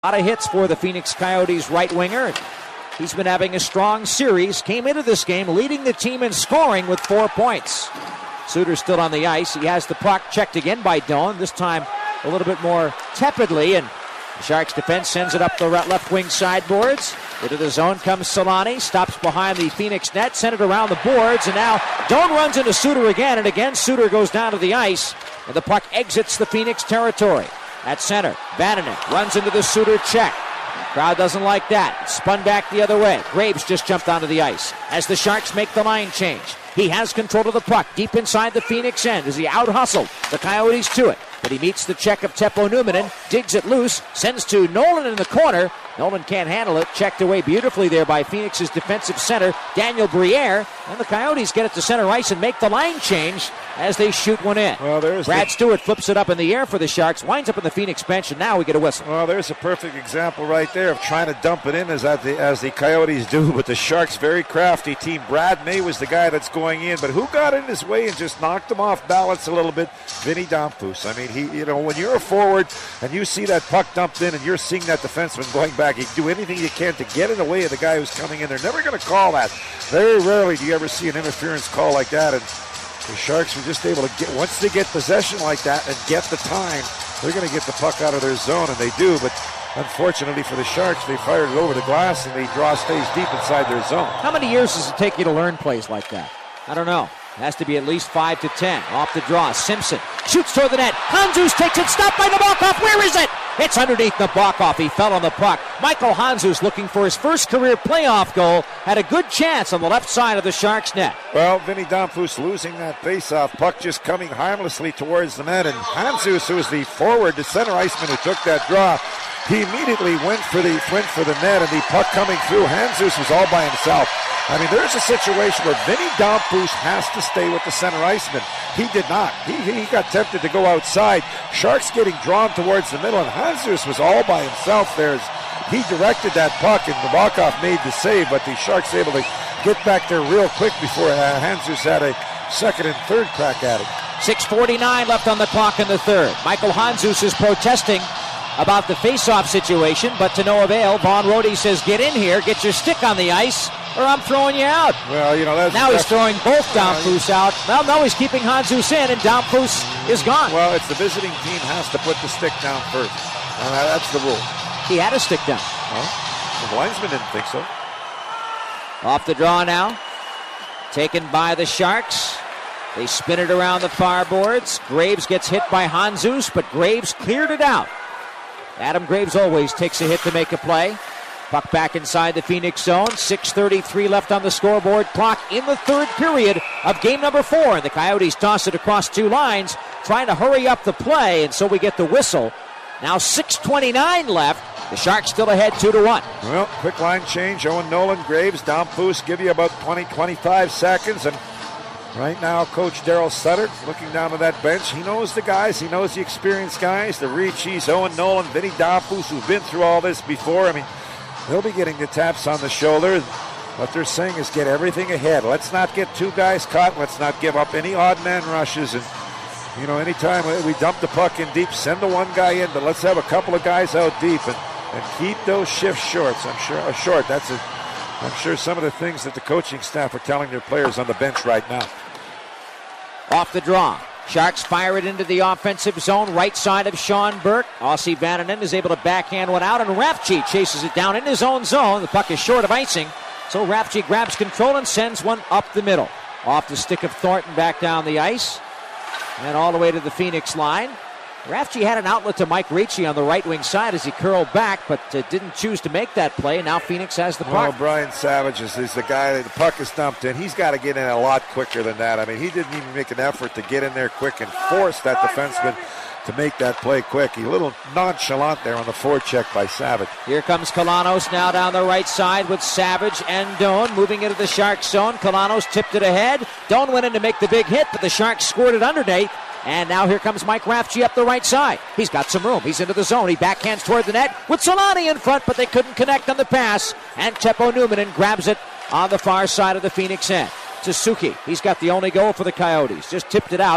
A lot of hits for the Phoenix Coyotes right winger. He's been having a strong series. Came into this game leading the team in scoring with 4 points. Suter still on the ice. He has the puck checked again by Doan. This time a little bit more tepidly. And the Sharks defense sends it up the left wing sideboards. Into the zone comes Solani. Stops behind the Phoenix net. Sent it around the boards. And now Doan runs into Suter again. And again Suter goes down to the ice. And the puck exits the Phoenix territory. At center, Vananen runs into the Suter check. Crowd doesn't like that. Spun back the other way. Graves just jumped onto the ice as the Sharks make the line change. He has control of the puck deep inside the Phoenix end as he out-hustled the Coyotes to it. But he meets the check of Teppo Numminen, digs it loose, sends to Nolan in the corner. Nolan can't handle it. Checked away beautifully there by Phoenix's defensive center, Daniel Briere. And the Coyotes get it to center ice and make the line change as they shoot one in. Well, Brad Stewart flips it up in the air for the Sharks, winds up in the Phoenix bench, and now we get a whistle. Well, there's a perfect example right there of trying to dump it in as the Coyotes do, but the Sharks, very crafty team. Brad May was the guy that's going in, but who got in his way and just knocked him off balance a little bit? Vinny Damphousse. I mean, when you're a forward and you see that puck dumped in and you're seeing that defenseman going back, you do anything you can to get in the way of the guy who's coming in. They're never going to call that. Very rarely do you ever see an interference call like that, and the Sharks were just able to get, once they get possession like that and get the time, they're going to get the puck out of their zone, and they do, but unfortunately for the Sharks, they fired it over the glass and the draw stays deep inside their zone. How many years does it take you to learn plays like that? I don't know. It has to be at least 5 to 10. Off the draw, Simpson shoots toward the net. Handzus takes it, stopped by Nabokov. Where is it? It's underneath Nabokov. He fell on the puck. Michael Handzus, looking for his first career playoff goal, had a good chance on the left side of the Sharks' net. Well, Vinny Damphousse losing that faceoff. Puck just coming harmlessly towards the net, and Handzus, who was the forward, the center iceman who took that draw, he immediately went for the net, and the puck coming through. Handzus was all by himself. I mean, there's a situation where Vinny Damphousse has to stay with the center iceman. He did not. He got tempted to go outside. Sharks getting drawn towards the middle, and Handzus was all by himself there. He directed that puck, and Nabokov made the save, but the Sharks able to get back there real quick before Handzus had a second and third crack at it. 6:49 left on the clock in the third. Michael Handzus is protesting about the face-off situation, but to no avail. Von Rode says, get in here, get your stick on the ice, or I'm throwing you out. Well, he's throwing both Damphousse out. Well, no, he's keeping Handzus in, and Damphousse is gone. Well, it's the visiting team has to put the stick down first. That's the rule. He had a stick down. Well, the linesman didn't think so. Off the draw now. Taken by the Sharks. They spin it around the far boards. Graves gets hit by Handzus, but Graves cleared it out. Adam Graves always takes a hit to make a play. Puck back inside the Phoenix zone. 6:33 left on the scoreboard clock in the third period of game number 4. And the Coyotes toss it across two lines, trying to hurry up the play, and so we get the whistle. Now 6:29 left. The Sharks still ahead 2-1. Well, quick line change. Owen Nolan, Graves, Damphousse give you about 20-25 seconds. And right now, Coach Daryl Sutter looking down to that bench. He knows the guys. He knows the experienced guys. The Ricci's, Owen Nolan, Vinny Damphousse, who've been through all this before. I mean, they'll be getting the taps on the shoulder. What they're saying is get everything ahead. Let's not get two guys caught. Let's not give up any odd man rushes. And, anytime we dump the puck in deep, send the one guy in, but let's have a couple of guys out deep and keep those shifts short. I'm sure some of the things that the coaching staff are telling their players on the bench right now. Off the draw. Sharks fire it into the offensive zone, right side of Sean Burke. Aussie Vananen is able to backhand one out, and Rafchi chases it down in his own zone. The puck is short of icing, so Rafchi grabs control and sends one up the middle. Off the stick of Thornton, back down the ice, and all the way to the Phoenix line. Rafchi had an outlet to Mike Ricci on the right wing side as he curled back, but didn't choose to make that play. Now Phoenix has the puck. Well, Brian Savage is the guy that the puck is dumped in. He's got to get in a lot quicker than that. I mean, he didn't even make an effort to get in there quick and force that defenseman to make that play quick. He a little nonchalant there on the forecheck by Savage. Here comes Kalanos now down the right side with Savage and Doan moving into the Sharks zone. Kalanos tipped it ahead. Doan went in to make the big hit, but the Sharks scored it underneath. And now here comes Mike Rafchi up the right side. He's got some room. He's into the zone. He backhands toward the net with Solani in front, but they couldn't connect on the pass. And Teppo Numminen grabs it on the far side of the Phoenix end. to Suki. He's got the only goal for the Coyotes. Just tipped it out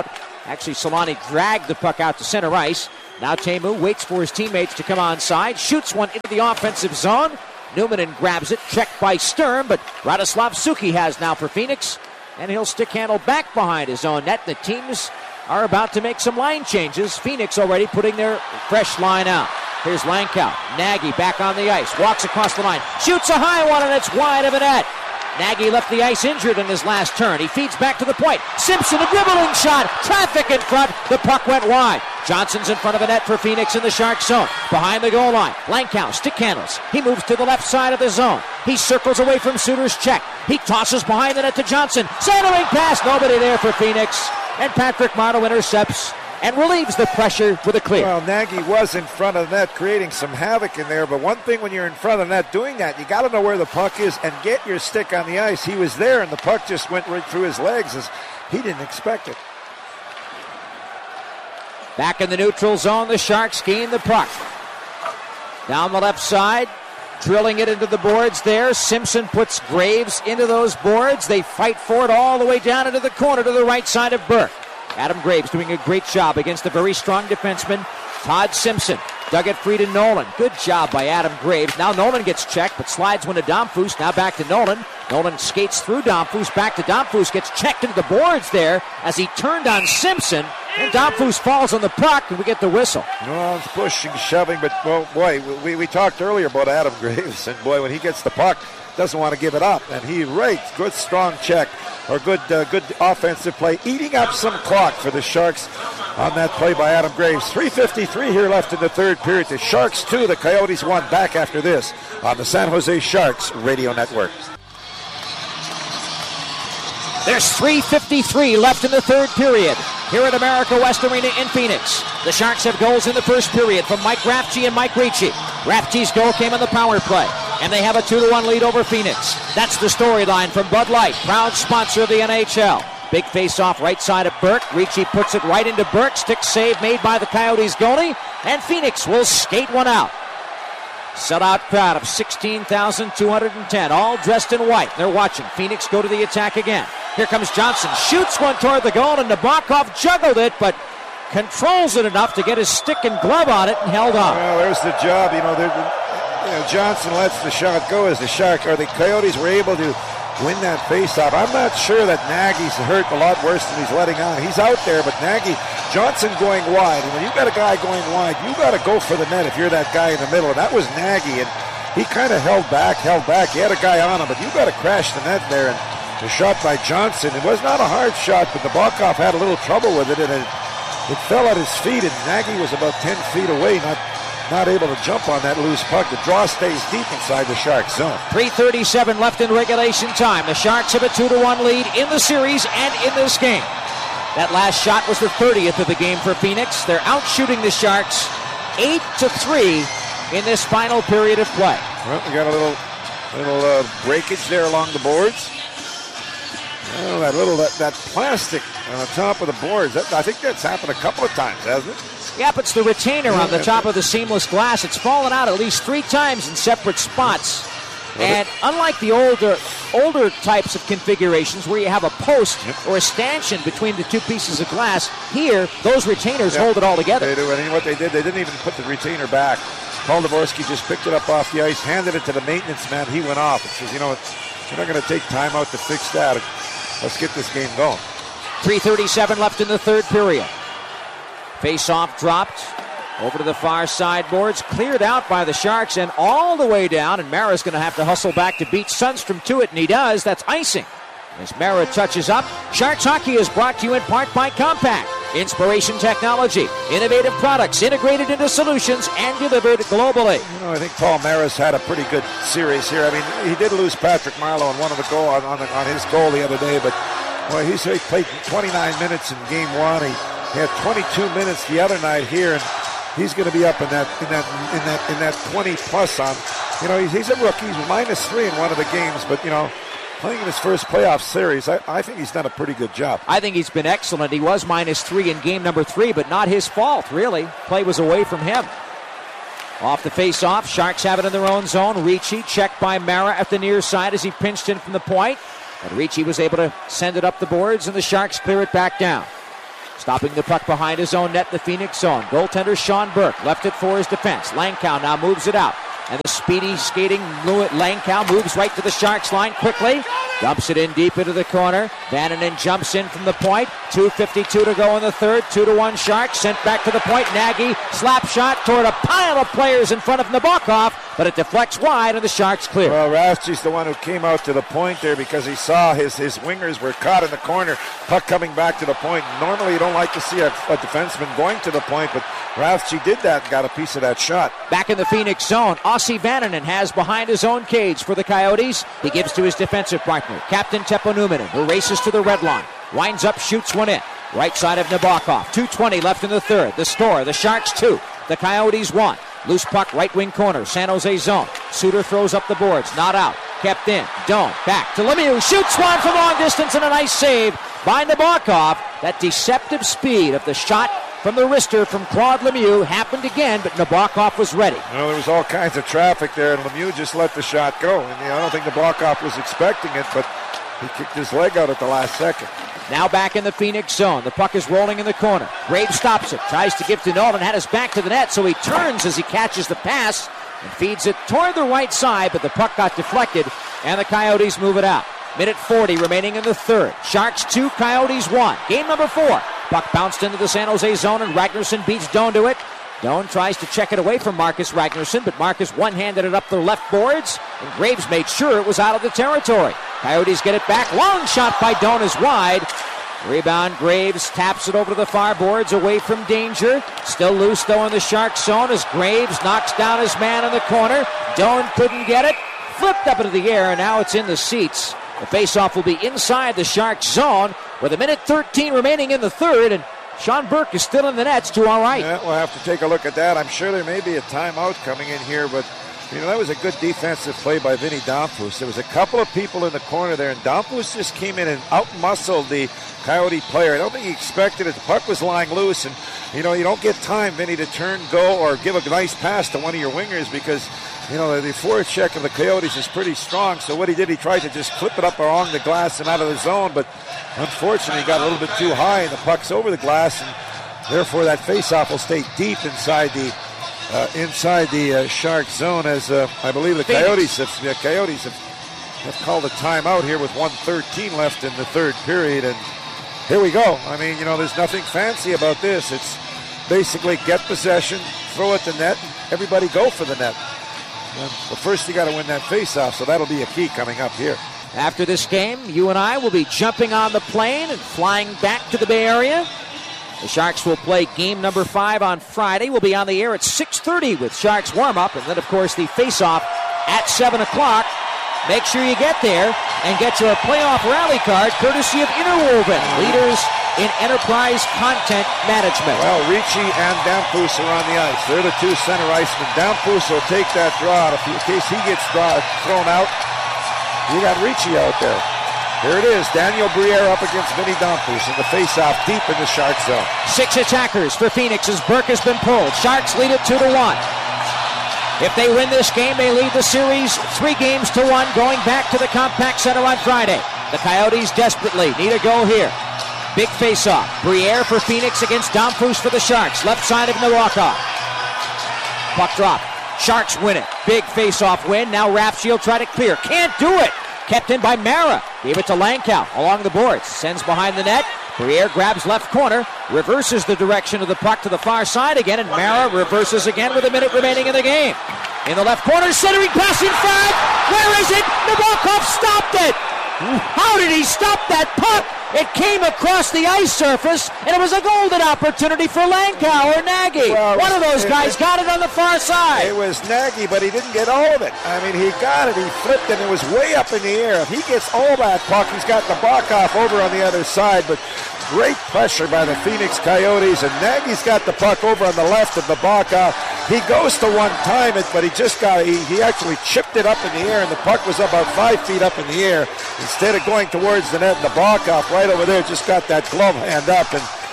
Actually, Solani dragged the puck out to center ice. Now Teemu waits for his teammates to come onside, shoots one into the offensive zone. Numminen grabs it, checked by Sturm, but Radoslav Suki has now for Phoenix, and he'll stick handle back behind his own net. The teams are about to make some line changes. Phoenix already putting their fresh line out. Here's Langkow. Nagy back on the ice, walks across the line, shoots a high one, and it's wide of the net. Nagy left the ice injured in his last turn. He feeds back to the point. Simpson, a dribbling shot. Traffic in front. The puck went wide. Johnson's in front of the net for Phoenix in the Sharks zone. Behind the goal line. Langkow stick handles. He moves to the left side of the zone. He circles away from Suter's check. He tosses behind the net to Johnson. Centering pass. Nobody there for Phoenix. And Patrick Marleau intercepts and relieves the pressure with a clear. Well, Nagy was in front of the net creating some havoc in there, but one thing when you're in front of the net doing that, you got to know where the puck is and get your stick on the ice. He was there, and the puck just went right through his legs as he didn't expect it. Back in the neutral zone, the Sharks gain the puck. Down the left side, drilling it into the boards there. Simpson puts Graves into those boards. They fight for it all the way down into the corner to the right side of Burke. Adam Graves doing a great job against a very strong defenseman, Todd Simpson. Dug it free to Nolan. Good job by Adam Graves. Now Nolan gets checked, but slides one to Domfus. Now back to Nolan. Nolan skates through Domfus, back to Domfus, gets checked into the boards there as he turned on Simpson. And Domfus falls on the puck, and we get the whistle. Well, it's pushing, shoving, but, well, boy, we talked earlier about Adam Graves, and, boy, when he gets the puck, doesn't want to give it up. And he rates good, strong check, or good offensive play, eating up some clock for the Sharks on that play by Adam Graves. 3:53 here left in the third period. The Sharks 2, the Coyotes 1. Back after this on the San Jose Sharks Radio Network. There's 3:53 left in the third period here at America West Arena in Phoenix. The Sharks have goals in the first period from Mike Raftery and Mike Ricci. Raftery's goal came on the power play, and they have a 2-1 lead over Phoenix. That's the storyline from Bud Light, proud sponsor of the NHL. Big face-off right side of Burke. Ricci puts it right into Burke. Stick save made by the Coyotes goalie, and Phoenix will skate one out. Sellout crowd of 16,210, all dressed in white. They're watching Phoenix go to the attack again. Here comes Johnson, shoots one toward the goal, and Nabokov juggled it, but controls it enough to get his stick and glove on it and held on. Well, there's the job. Johnson lets the shot go as the Sharks, or the Coyotes were able to win that faceoff. I'm not sure that Nagy's hurt a lot worse than he's letting on. He's out there, but Johnson going wide, and when you've got a guy going wide, you got to go for the net if you're that guy in the middle, and that was Nagy, and he kind of held back. He had a guy on him, but you got to crash the net there, and the shot by Johnson, it was not a hard shot, but Nabokov had a little trouble with it, and it fell at his feet, and Nagy was about 10 feet away, not able to jump on that loose puck. The draw stays deep inside the Sharks zone. 3:37 left in regulation time. The Sharks have a 2-1 lead in the series and in this game. That last shot was the 30th of the game for Phoenix. They're out shooting the Sharks 8-3 in this final period of play. Well, we got a little breakage there along the boards. Oh, that plastic on the top of the boards. I think that's happened a couple of times, hasn't it? Yep, it's the retainer on the top of the seamless glass. It's fallen out at least 3 times in separate spots. And unlike the older types of configurations where you have a post or a stanchion between the two pieces of glass, here, those retainers hold it all together. They do, and what they did, they didn't even put the retainer back. Paul Dvorsky just picked it up off the ice, handed it to the maintenance man. He went off and says, we're not going to take time out to fix that. Let's get this game going. 3:37 left in the third period. Face-off dropped over to the far side boards, cleared out by the Sharks and all the way down, and Mara's going to have to hustle back to beat Sundstrom to it, and he does. That's icing. As Mara touches up, Sharks Hockey is brought to you in part by Compact. Inspiration technology, innovative products integrated into solutions and delivered globally. I think Paul Mara's had a pretty good series here. I mean, he did lose Patrick Marleau on one of the goal on his goal the other day, but boy, he played 29 minutes in game 1. He had 22 minutes the other night here, and he's going to be up in that 20 plus on. He's a rookie. He's -3 in one of the games, but playing in his first playoff series, I think he's done a pretty good job. I think he's been excellent. He was -3 in game number 3, but not his fault, really. Play was away from him. Off the face-off, Sharks have it in their own zone. Ricci checked by Mara at the near side as he pinched in from the point. But Ricci was able to send it up the boards, and the Sharks clear it back down. Stopping the puck behind his own net, the Phoenix zone. Goaltender Sean Burke left it for his defense. Langkow now moves it out. And the speedy skating Langkow moves right to the Sharks line quickly. Dumps it in deep into the corner. Vananen jumps in from the point. 2:52 to go in the third. 2-1 Sharks. Sent back to the point. Nagy slap shot toward a pile of players in front of Nabokov, but it deflects wide and the Sharks clear. Well, Rathje's the one who came out to the point there because he saw his wingers were caught in the corner. Puck coming back to the point. Normally you don't like to see a defenseman going to the point, but Rathje did that and got a piece of that shot. Back in the Phoenix zone, Ossi Vananen has behind his own cage for the Coyotes. He gives to his defensive partner, Captain Teppo Numminen, who races to the red line. Winds up, shoots one in. Right side of Nabokov. 2:20 left in the third. The score, the Sharks 2. The Coyotes 1. Loose puck, right wing corner, San Jose zone. Suter throws up the boards, not out. Kept in. Doan back to Lemieux. Shoots one from long distance and a nice save by Nabokov. That deceptive speed of the shot from the wrister from Claude Lemieux happened again, but Nabokov was ready. Well, there was all kinds of traffic there, and Lemieux just let the shot go. And I don't think Nabokov was expecting it, but he kicked his leg out at the last second. Now back in the Phoenix zone. The puck is rolling in the corner. Graves stops it. Tries to give to Nolan. Had his back to the net, so he turns as he catches the pass and feeds it toward the right side, but the puck got deflected, and the Coyotes move it out. Minute 40 remaining in the third. Sharks 2, Coyotes 1. Game number 4. Puck bounced into the San Jose zone, and Ragnarsson beats Doan to it. Doan tries to check it away from Marcus Ragnarsson, but Marcus one-handed it up the left boards, and Graves made sure it was out of the territory. Coyotes get it back. Long shot by Doan is wide. Rebound, Graves taps it over to the far boards, away from danger. Still loose, though, in the Sharks zone as Graves knocks down his man in the corner. Doan couldn't get it. Flipped up into the air, and now it's in the seats. The faceoff will be inside the Sharks zone with a minute 13 remaining in the third, and Sean Burke is still in the nets to our right. Yeah, we'll have to take a look at that. I'm sure there may be a timeout coming in here, but that was a good defensive play by Vinny Damphousse. There was a couple of people in the corner there, and Damphousse just came in and out-muscled the Coyote player. I don't think he expected it. The puck was lying loose, and you don't get time, Vinny, to turn, go, or give a nice pass to one of your wingers because the forecheck of the Coyotes is pretty strong. So what he did, he tried to just clip it up along the glass and out of the zone, but unfortunately he got a little bit too high, and the puck's over the glass, and therefore that faceoff will stay deep inside the Sharks zone, as I believe the Coyotes have called a timeout here with 1:13 left in the third period, and here we go. There's nothing fancy about this. It's basically get possession, throw at the net, and everybody go for the net. But first you got to win that faceoff, so that'll be a key coming up here. After this game, you and I will be jumping on the plane and flying back to the Bay Area. The Sharks will play game number 5 on Friday. We'll be on the air at 6:30 with Sharks warm-up, and then, of course, the face-off at 7 o'clock. Make sure you get there and get your playoff rally card courtesy of Interwoven, leaders in enterprise content management. Well, Ricci and Damphousse are on the ice. They're the two center icemen. Damphousse will take that draw. In case he gets thrown out, you got Ricci out there. Here it is, Daniel Briere up against Vinny Damphousse in the face-off deep in the Sharks zone. 6 attackers for Phoenix as Burke has been pulled. Sharks lead it 2-1. If they win this game, they lead the series 3-1 going back to the Compaq Center on Friday. The Coyotes desperately need a goal here. Big face-off. Briere for Phoenix against Damphousse for the Sharks. Left side of Nabokov. Puck drop. Sharks win it. Big face-off win. Now Rathje will try to clear. Can't do it. Kept in by Mara. Gave it to Langkow along the boards. Sends behind the net. Briere grabs left corner. Reverses the direction of the puck to the far side again. And Mara reverses again with a minute remaining in the game. In the left corner, centering pass in front. Where is it? Nabokov stopped it. How did he stop that puck? It came across the ice surface, and it was a golden opportunity for Langkow or Nagy. Well, one of those guys got it on the far side. It was Nagy, but he didn't get all of it. He got it, he flipped it, and it was way up in the air. If he gets all that puck, he's got Nabokov over on the other side, but great pressure by the Phoenix Coyotes, and Nagy's got the puck over on the left of Nabokov. He goes to one-time it, but he actually chipped it up in the air, and the puck was about 5 feet up in the air. Instead of going towards the net, Nabokov right over there just got that glove hand up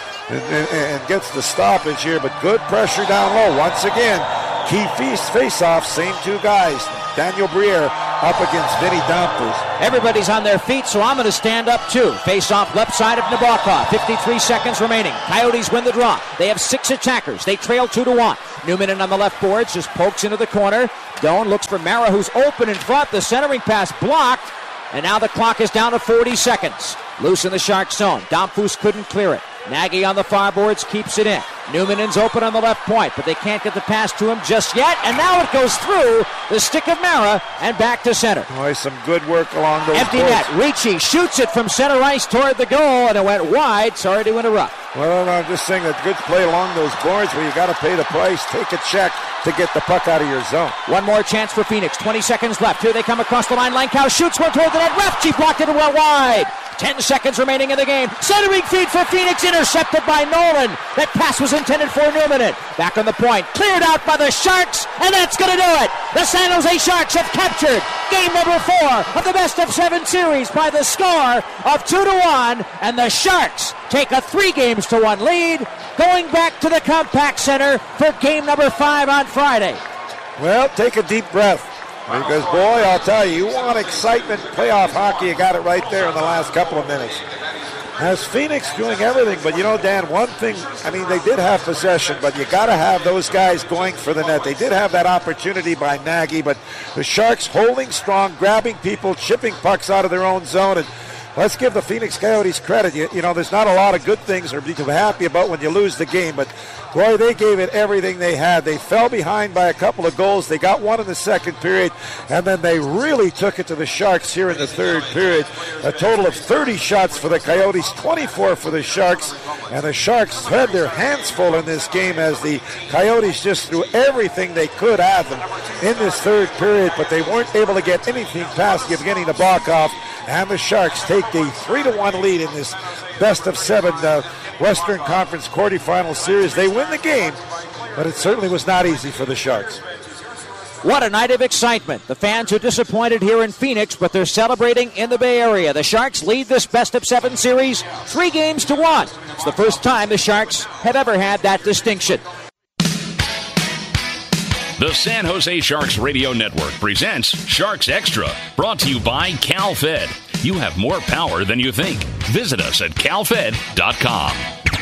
and gets the stoppage here, but good pressure down low. Once again, key face-off, same two guys, Daniel Briere up against Vinny Damphousse. Everybody's on their feet, so I'm going to stand up too. Face off left side of Nabokov. 53 seconds remaining. Coyotes win the draw. They have 6 attackers. They trail 2-1. Newman in on the left boards, just pokes into the corner. Doan looks for Mara, who's open in front. The centering pass blocked. And now the clock is down to 40 seconds. Loose in the Shark zone. Damphousse couldn't clear it. Nagy on the far boards keeps it in. Newman's open on the left point, but they can't get the pass to him just yet. And now it goes through the stick of Mara and back to center. Boy, some good work along those Empty boards. net. Ricci shoots it from center ice toward the goal, and it went wide. Sorry to interrupt. Well, I'm just saying that good play along those boards where you got to pay the price, take a check to get the puck out of your zone. One more chance for Phoenix. 20 seconds left. Here they come across the line. Langkow shoots one toward the net. Rafchi blocked it and went wide. 10 seconds remaining in the game. Centering feed for Phoenix, intercepted by Nolan. That pass was intended for Newman. Back on the point, cleared out by the Sharks, and that's going to do it. The San Jose Sharks have captured game number 4 of the best-of-7 series by the score of 2-1, and the Sharks take a 3-1 lead, going back to the Compaq Center for game number 5 on Friday. Well, take a deep breath. Because, boy, I'll tell you, you want excitement, playoff hockey, you got it right there in the last couple of minutes. As Phoenix doing everything, but you know, Dan, one thing, I mean, they did have possession, but you got to have those guys going for the net. They did have that opportunity by Nagy, but the Sharks holding strong, grabbing people, chipping pucks out of their own zone, and let's give the Phoenix Coyotes credit. You know, there's not a lot of good things or be happy about when you lose the game, but boy, they gave it everything they had. They fell behind by a couple of goals. They got one in the second period, and then they really took it to the Sharks here in the third period. A total of 30 shots for the Coyotes, 24 for the Sharks, and the Sharks had their hands full in this game as the Coyotes just threw everything they could at them in this third period, but they weren't able to get anything past Evgeny Nabokov, and the Sharks take the 3-1 lead in this best-of-7 Western Conference quarterfinal series. They win the game, but it certainly was not easy for the Sharks. What a night of excitement. The fans are disappointed here in Phoenix, but they're celebrating in the Bay Area. The Sharks lead this best-of-7 series 3-1. It's the first time the Sharks have ever had that distinction. The San Jose Sharks Radio Network presents Sharks Extra, brought to you by CalFed. You have more power than you think. Visit us at calfed.com.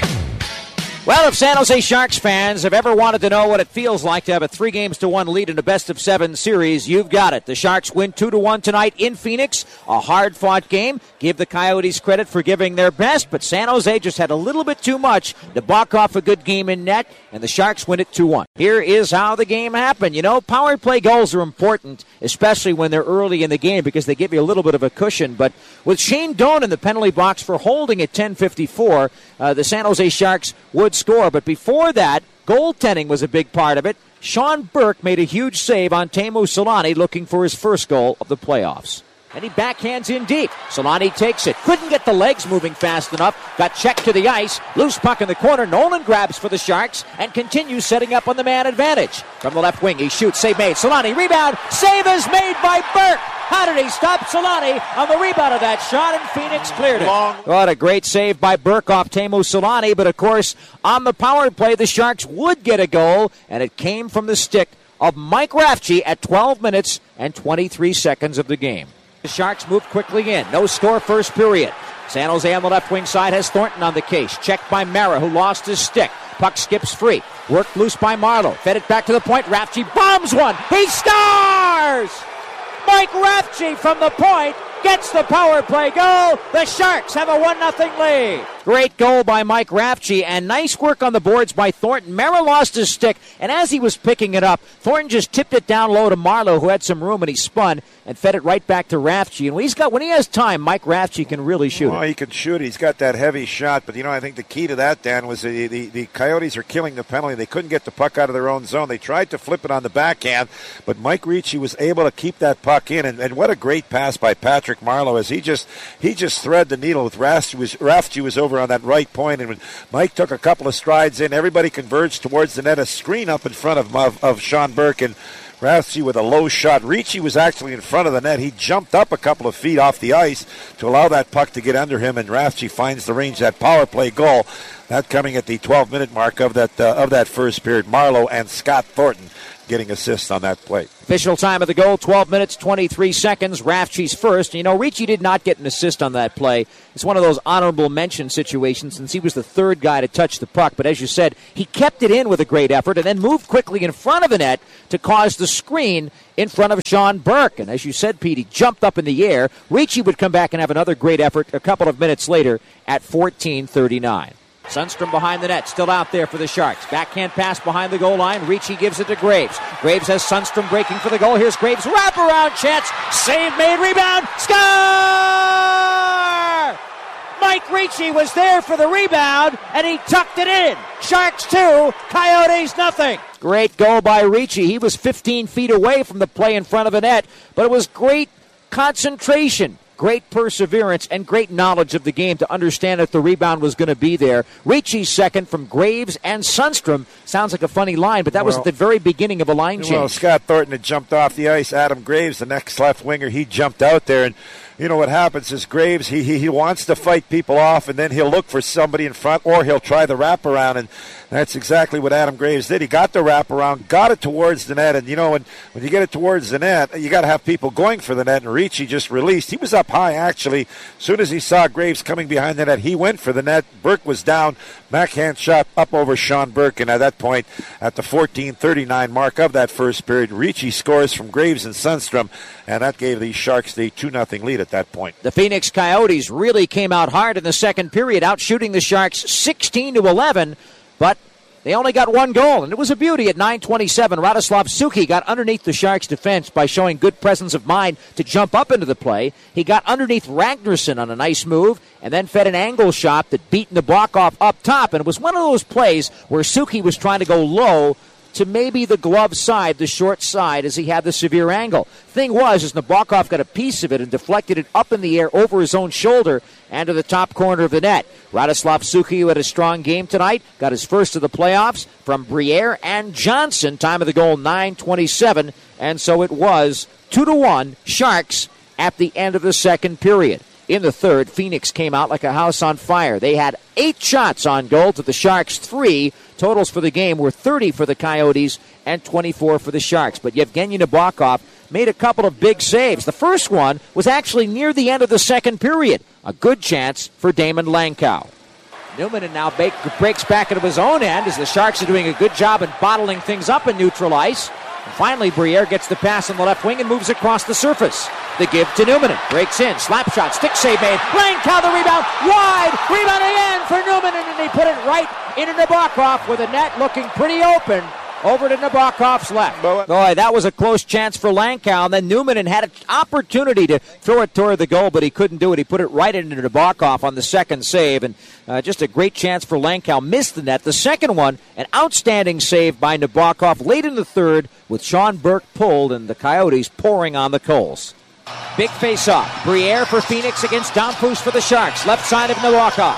Well, if San Jose Sharks fans have ever wanted to know what it feels like to have a 3-1 lead in a best-of-7 series, you've got it. The Sharks win 2-1 tonight in Phoenix. A hard-fought game. Give the Coyotes credit for giving their best, but San Jose just had a little bit too much to block off a good game in net, and the Sharks win it 2-1. Here is how the game happened. You know, power play goals are important, especially when they're early in the game because they give you a little bit of a cushion. But with Shane Doan in the penalty box for holding at 10:54, the San Jose Sharks would score. But before that, goaltending was a big part of it. Sean Burke made a huge save on Teemu Selanne looking for his first goal of the playoffs. And he backhands in deep. Selanne takes it. Couldn't get the legs moving fast enough. Got checked to the ice. Loose puck in the corner. Nolan grabs for the Sharks and continues setting up on the man advantage. From the left wing, he shoots. Save made. Selanne, rebound. Save is made by Burke. How did he stop Selanne on the rebound of that shot? And Phoenix cleared it. What a great save by Burke off Teemu Selanne. But, of course, on the power play, the Sharks would get a goal. And it came from the stick of Mike Rafchi at 12 minutes and 23 seconds of the game. The Sharks move quickly in. No score first period. San Jose on the left wing side has Thornton on the case. Checked by Mara, who lost his stick. Puck skips free. Worked loose by Marleau. Fed it back to the point. Rafchi bombs one. He scores! Mike Rafchi from the point gets the power play goal. The Sharks have a 1-0 lead. Great goal by Mike Rafchi, and nice work on the boards by Thornton. Mara lost his stick, and as he was picking it up, Thornton just tipped it down low to Marleau, who had some room, and he spun and fed it right back to Rafchi. And when he has time, Mike Rafchi can really shoot. Well, he can shoot. He's got that heavy shot, but I think the key to that, Dan, was the Coyotes are killing the penalty. They couldn't get the puck out of their own zone. They tried to flip it on the backhand, but Mike Ricci was able to keep that puck in. And what a great pass by Patrick Marleau as he just threaded the needle with Rafchi was over on that right point, and when Mike took a couple of strides in, everybody converged towards the net. A screen up in front of Sean Burke, and Rafchi with a low shot. Ricci was actually in front of the net. He jumped up a couple of feet off the ice to allow that puck to get under him, and Rafchi finds the range. That power play goal, that coming at the 12-minute mark of that first period. Marleau and Scott Thornton getting assists on that play. Official time of the goal, 12 minutes, 23 seconds. Rafchi's first. You know, Ricci did not get an assist on that play. It's one of those honorable mention situations since he was the third guy to touch the puck. But as you said, he kept it in with a great effort and then moved quickly in front of the net to cause the screen in front of Sean Burke. And as you said, Pete, he jumped up in the air. Ricci would come back and have another great effort a couple of minutes later at 14:39. Sundstrom behind the net, still out there for the Sharks. Backhand pass behind the goal line. Ricci gives it to Graves. Graves has Sundstrom breaking for the goal. Here's Graves' wraparound chance. Save made, rebound, score! Mike Ricci was there for the rebound, and he tucked it in. Sharks 2, Coyotes nothing. Great goal by Ricci. He was 15 feet away from the play in front of the net, but it was great concentration. Great perseverance and great knowledge of the game to understand that the rebound was going to be there. Ricci's second from Graves and Sundstrom. Sounds like a funny line, but that was at the very beginning of a line change. Well, Scott Thornton had jumped off the ice. Adam Graves, the next left winger, he jumped out there. And you know what happens is Graves, he wants to fight people off, and then he'll look for somebody in front, or he'll try the wraparound. And that's exactly what Adam Graves did. He got the wraparound, got it towards the net. And, you know, when you get it towards the net, you got to have people going for the net. And Ricci just released. He was up high, actually. As soon as he saw Graves coming behind the net, he went for the net. Burke was down. Backhand shot up over Sean Burke. And at that point, at the 14:39 mark of that first period, Ricci scores from Graves and Sundstrom. And that gave the Sharks the 2-0 lead at that point. The Phoenix Coyotes really came out hard in the second period, outshooting the Sharks 16-11. But they only got one goal, and it was a beauty at 9:27. Radoslav Suchy got underneath the Sharks' defense by showing good presence of mind to jump up into the play. He got underneath Ragnarsson on a nice move and then fed an angle shot that beat Nabokov up top. And it was one of those plays where Suchy was trying to go low to maybe the glove side, the short side, as he had the severe angle. Thing was, is Nabokov got a piece of it and deflected it up in the air over his own shoulder and to the top corner of the net. Radoslav Suchy, who had a strong game tonight, got his first of the playoffs from Briere and Johnson. Time of the goal, 9:27, and so it was 2-1 Sharks at the end of the second period. In the third, Phoenix came out like a house on fire. They had 8 shots on goal to the Sharks' 3. Totals for the game were 30 for the Coyotes and 24 for the Sharks. But Yevgeny Nabokov made a couple of big saves. The first one was actually near the end of the second period. A good chance for Damon Langkow. Newman now breaks back into his own end as the Sharks are doing a good job in bottling things up in neutral ice. And finally, Briere gets the pass on the left wing and moves across the surface. The give to Newman. Breaks in. Slap shot. Stick save made. Langkow the rebound. Wide. Rebound again for Newman. And he put it right into Nabokov with the net looking pretty open over to Nabokov's left. Boy, that was a close chance for Langkow. And then Newman had an opportunity to throw it toward the goal, but he couldn't do it. He put it right into Nabokov on the second save. And just a great chance for Langkow. Missed the net. The second one, an outstanding save by Nabokov late in the third with Sean Burke pulled and the Coyotes pouring on the coals. Big face-off. Briere for Phoenix against Domfus for the Sharks. Left side of Nabokov.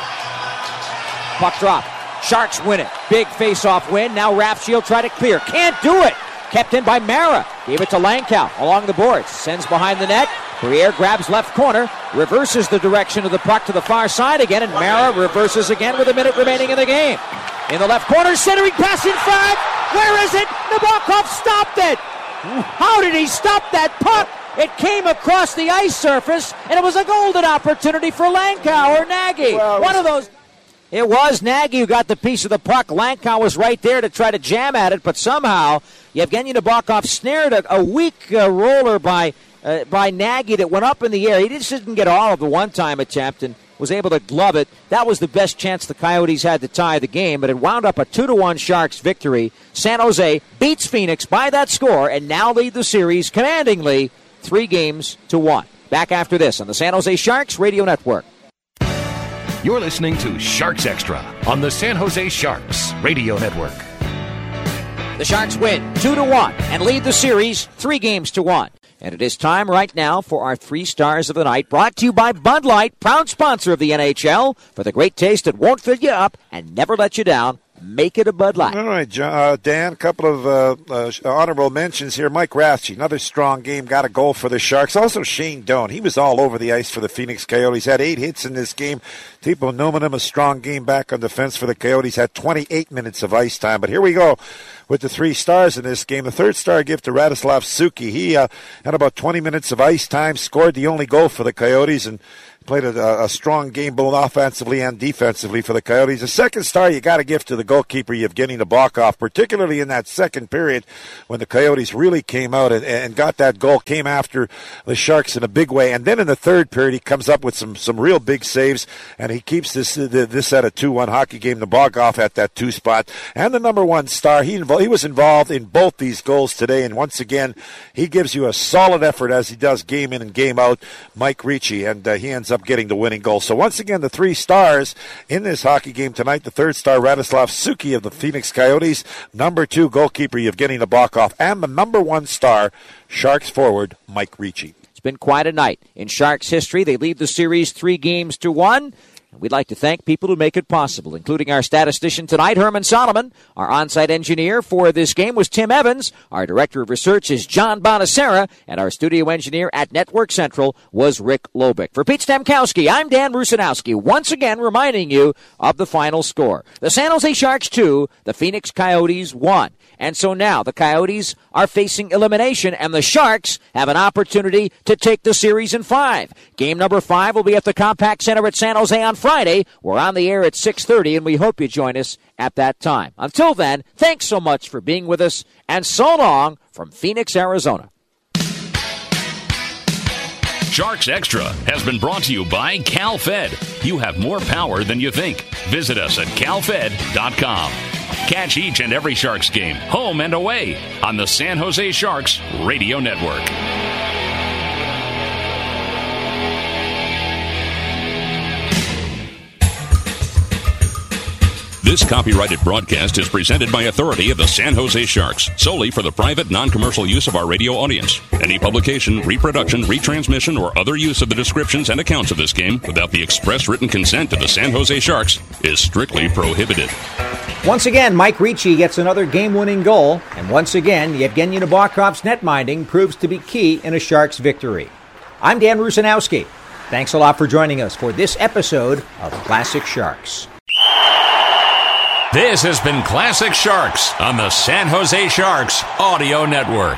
Puck drop. Sharks win it. Big face-off win. Now Rafchi try to clear. Can't do it. Kept in by Mara. Gave it to Langkow along the boards. Sends behind the net. Briere grabs left corner. Reverses the direction of the puck to the far side again. And Mara reverses again with a minute remaining in the game. In the left corner, centering pass in front. Where is it? Nabokov stopped it. How did he stop that puck? It came across the ice surface, and it was a golden opportunity for Langkow or Nagy. One of those. It was Nagy who got the piece of the puck. Langkow was right there to try to jam at it, but somehow Yevgeny Nabokov snared a weak roller by Nagy that went up in the air. He just didn't get all of the one-time attempt and was able to glove it. That was the best chance the Coyotes had to tie the game, but it wound up a 2-1 Sharks victory. San Jose beats Phoenix by that score and now lead the series commandingly 3-1. Back after this on the San Jose Sharks Radio Network. You're listening to Sharks Extra on the San Jose Sharks Radio Network. The Sharks win 2-1 and lead the series 3-1. And it is time right now for our 3 stars of the night, brought to you by Bud Light, proud sponsor of the NHL, for the great taste that won't fill you up and never let you down. Make it a Bud Light. All right, Dan, a couple of honorable mentions here. Mike Rathje, another strong game, got a goal for the Sharks. Also, Shane Doan, he was all over the ice for the Phoenix Coyotes, had 8 hits in this game. Timo Numminen, a strong game back on defense for the Coyotes, had 28 minutes of ice time. But here we go with the 3 stars in this game. The third star I give to Radoslav Suzuki. He had about 20 minutes of ice time, scored the only goal for the Coyotes, and played a strong game both offensively and defensively for the Coyotes. The second star you got to give to the goalkeeper Yevgeny Nabokov, particularly in that second period when the Coyotes really came out and got that goal, came after the Sharks in a big way. And then in the third period, he comes up with some real big saves, and he keeps this at a 2-1 hockey game. Nabokov at that 2 spot. And the number 1 star, he was involved in both these goals today, and once again, he gives you a solid effort as he does game in and game out, Mike Ricci, and he ends up getting the winning goal. So once again, the 3 stars in this hockey game tonight. The third star, Radoslav Suzuki of the Phoenix Coyotes. Number 2, goalkeeper Yevgeny Nabokov. And the number 1 star, Sharks forward, Mike Ricci. It's been quite a night in Sharks history. They lead the series 3-1. We'd like to thank people who make it possible, including our statistician tonight, Herman Solomon. Our on-site engineer for this game was Tim Evans. Our director of research is John Bonacera. And our studio engineer at Network Central was Rick Lobick. For Pete Stamkowski, I'm Dan Rusanowski, once again reminding you of the final score. The San Jose Sharks 2, the Phoenix Coyotes 1. And so now the Coyotes are facing elimination, and the Sharks have an opportunity to take the series in 5. Game number 5 will be at the Compaq Center at San Jose on Friday. We're on the air at 6:30, and we hope you join us at that time. Until then, thanks so much for being with us, and so long from Phoenix, Arizona. Sharks Extra has been brought to you by CalFed. You have more power than you think. Visit us at calfed.com. Catch each and every Sharks game, home and away, on the San Jose Sharks Radio Network. This copyrighted broadcast is presented by authority of the San Jose Sharks, solely for the private, non-commercial use of our radio audience. Any publication, reproduction, retransmission, or other use of the descriptions and accounts of this game without the express written consent of the San Jose Sharks is strictly prohibited. Once again, Mike Ricci gets another game-winning goal, and once again, Yevgeny Nabokov's netminding proves to be key in a Sharks victory. I'm Dan Rusanowski. Thanks a lot for joining us for this episode of Classic Sharks. This has been Classic Sharks on the San Jose Sharks Audio Network.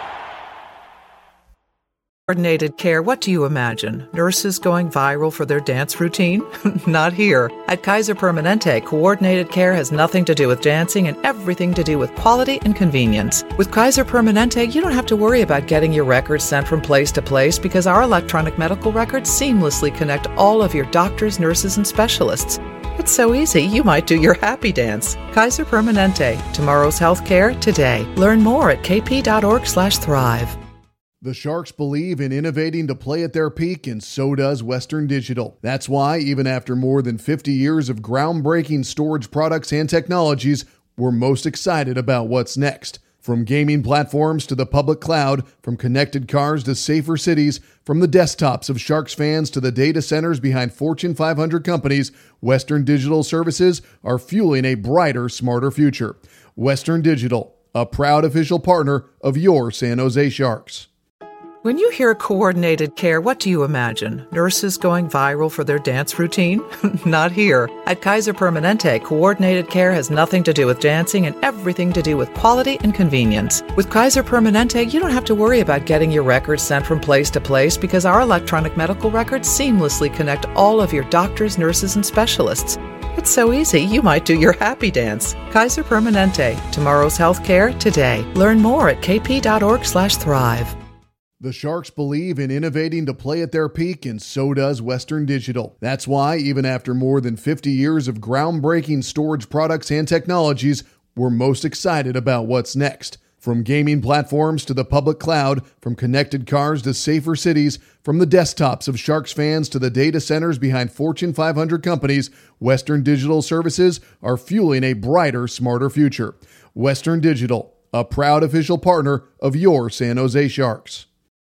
Coordinated care, what do you imagine? Nurses going viral for their dance routine? Not here. At Kaiser Permanente, coordinated care has nothing to do with dancing and everything to do with quality and convenience. With Kaiser Permanente, you don't have to worry about getting your records sent from place to place because our electronic medical records seamlessly connect all of your doctors, nurses, and specialists. It's so easy, you might do your happy dance. Kaiser Permanente, tomorrow's healthcare today. Learn more at kp.org/thrive. The Sharks believe in innovating to play at their peak, and so does Western Digital. That's why, even after more than 50 years of groundbreaking storage products and technologies, we're most excited about what's next. From gaming platforms to the public cloud, from connected cars to safer cities, from the desktops of Sharks fans to the data centers behind Fortune 500 companies, Western Digital services are fueling a brighter, smarter future. Western Digital, a proud official partner of your San Jose Sharks. When you hear coordinated care, what do you imagine? Nurses going viral for their dance routine? Not here. At Kaiser Permanente, coordinated care has nothing to do with dancing and everything to do with quality and convenience. With Kaiser Permanente, you don't have to worry about getting your records sent from place to place because our electronic medical records seamlessly connect all of your doctors, nurses, and specialists. It's so easy, you might do your happy dance. Kaiser Permanente, tomorrow's healthcare today. Learn more at kp.org/thrive. The Sharks believe in innovating to play at their peak, and so does Western Digital. That's why, even after more than 50 years of groundbreaking storage products and technologies, we're most excited about what's next. From gaming platforms to the public cloud, from connected cars to safer cities, from the desktops of Sharks fans to the data centers behind Fortune 500 companies, Western Digital services are fueling a brighter, smarter future. Western Digital, a proud official partner of your San Jose Sharks.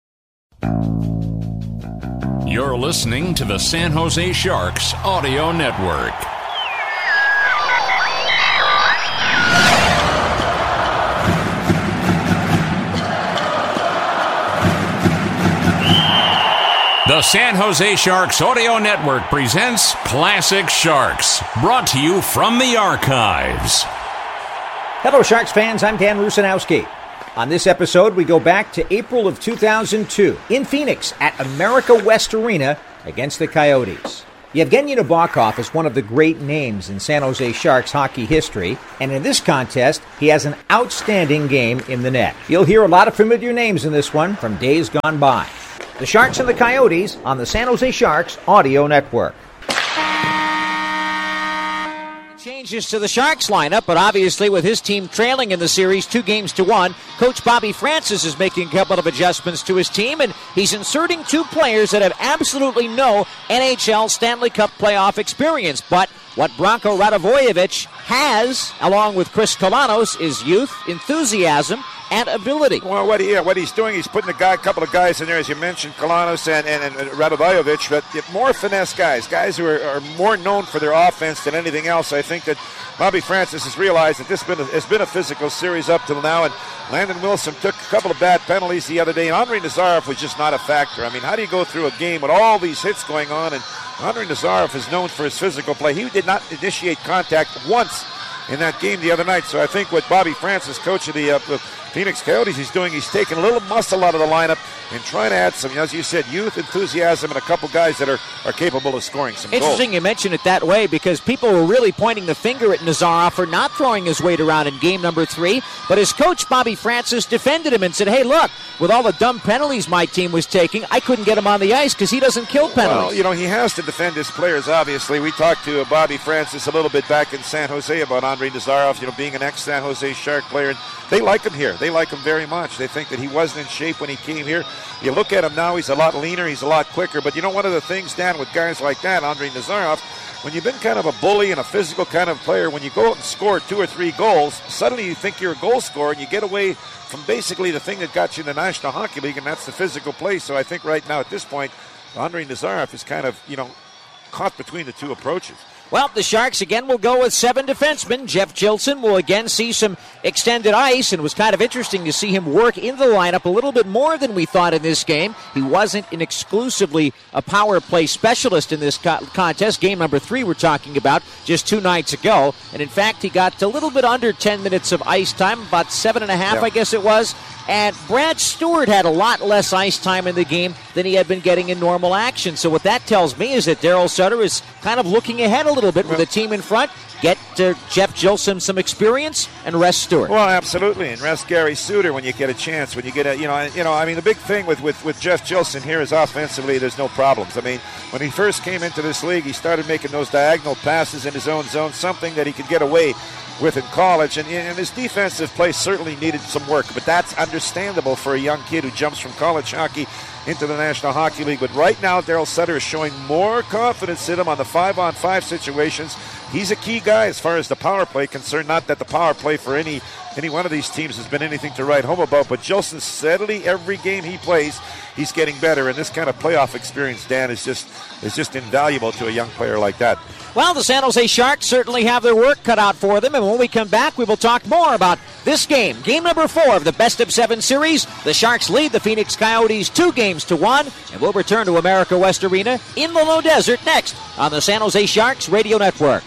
You're listening to the San Jose Sharks Audio Network. The San Jose Sharks Audio Network presents Classic Sharks, brought to you from the archives. Hello, Sharks fans. I'm Dan Rusanowski. On this episode, we go back to April of 2002 in Phoenix at America West Arena against the Coyotes. Yevgeny Nabokov is one of the great names in San Jose Sharks hockey history, and in this contest, he has an outstanding game in the net. You'll hear a lot of familiar names in this one from days gone by. The Sharks and the Coyotes on the San Jose Sharks Audio Network. Changes to the Sharks lineup, but obviously with his team trailing in the series 2-1, Coach Bobby Francis is making a couple of adjustments to his team, and he's inserting two players that have absolutely no NHL Stanley Cup playoff experience. But what Branko Radivojevic has, along with Chris Kolanos, is youth, enthusiasm, and ability. Well, what he's doing, he's putting a couple of guys in there, as you mentioned, Kolanos and Radivojevic, but more finesse guys who are more known for their offense than anything else. I think that Bobby Francis has realized that this has been a physical series up till now, and Landon Wilson took a couple of bad penalties the other day, and Andrei Nazarov was just not a factor. I mean, how do you go through a game with all these hits going on? And Andrei Nazarov is known for his physical play. He did not initiate contact once in that game the other night. So I think what Bobby Francis, coach of the Phoenix Coyotes, he's doing, he's taking a little muscle out of the lineup and trying to add some, as you said, youth, enthusiasm, and a couple guys that are capable of scoring some goals. Interesting you mention it that way, because people were really pointing the finger at Nazarov for not throwing his weight around in game number 3, but his coach Bobby Francis defended him and said, hey, look, with all the dumb penalties my team was taking, I couldn't get him on the ice because he doesn't kill penalties. Well, he has to defend his players, obviously. We talked to Bobby Francis a little bit back in San Jose about Andrei Nazarov, being an ex-San Jose Shark player, and they like him here. They like him very much. They think that he wasn't in shape when he came here. You look at him now, he's a lot leaner, he's a lot quicker. But one of the things, Dan, with guys like that, Andrei Nazarov, when you've been kind of a bully and a physical kind of player, when you go out and score 2 or 3 goals, suddenly you think you're a goal scorer and you get away from basically the thing that got you in the National Hockey League, and that's the physical play. So I think right now at this point, Andrei Nazarov is kind of, caught between the two approaches. Well, the Sharks again will go with 7 defensemen. Jeff Jilson will again see some extended ice, and it was kind of interesting to see him work in the lineup a little bit more than we thought in this game. He wasn't exclusively a power play specialist in this contest. Game number 3 we're talking about just 2 nights ago. And in fact, he got a little bit under 10 minutes of ice time, about 7.5, I guess it was. And Brad Stewart had a lot less ice time in the game than he had been getting in normal action. So what that tells me is that Daryl Sutter is kind of looking ahead a little bit with the team in front. Get Jeff Jilson some experience and rest Stewart. Well, absolutely, and rest Gary Suter when you get a chance. When you get the big thing with Jeff Jilson here is offensively, there's no problems. I mean, when he first came into this league, he started making those diagonal passes in his own zone, something that he could get away with in college, and his defensive play certainly needed some work, but that's understandable for a young kid who jumps from college hockey into the National Hockey League. But right now, Daryl Sutter is showing more confidence in him on the 5-on-5 situations. He's a key guy as far as the power play concerned. Not that the power play for any one of these teams has been anything to write home about, but Jilson steadily, every game he plays, he's getting better, and this kind of playoff experience, Dan, is just invaluable to a young player like that. Well, the San Jose Sharks certainly have their work cut out for them, and when we come back, we will talk more about this game. Game number 4 of the best-of-7 series. The Sharks lead the Phoenix Coyotes 2-1, and we'll return to America West Arena in the Low Desert next on the San Jose Sharks Radio Network.